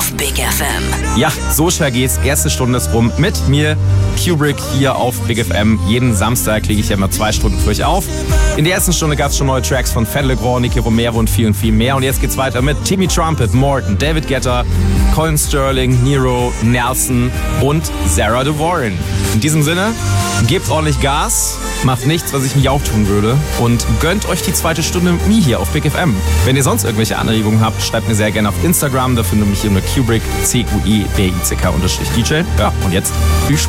auf Big FM. Ja, so schnell geht's. Erste Stunde ist rum mit mir, Kubrick, hier auf Big FM. Jeden Samstag lege ich ja immer 2 Stunden für euch auf. In der ersten Stunde gab es schon neue Tracks von Fedde Le Grand, Nicky Romero und viel mehr. Und jetzt geht's weiter mit Timmy Trumpet, Morton, David Guetta, Colin Sterling, Nero, Nelson und Sarah De Warren. In diesem Sinne, gebt ordentlich Gas, macht nichts, was ich nicht auch tun würde und gönnt euch die zweite Stunde mit mir hier auf Big FM. Wenn ihr sonst irgendwelche Anregungen habt, schreibt mir sehr gerne auf Instagram, da findet ihr mich unter Kubrick, Kubrick_DJ. Ja, und jetzt viel Spaß.